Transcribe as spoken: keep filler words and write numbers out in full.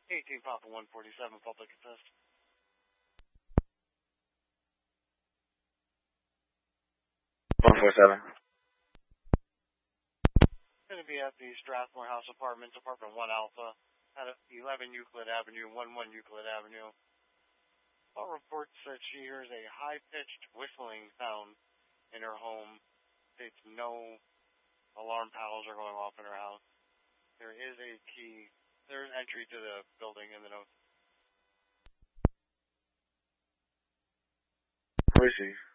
eighteen Papa one forty-seven, public assist. one forty-seven. Going to be at the Strathmore House Apartments, Apartment one Alpha, at eleven Euclid Avenue, one one Euclid Avenue. All reports that she hears a high-pitched whistling sound in her home. States no alarm panels are going off in her house. There is a key. There is entry to the building in the notes. Where is she?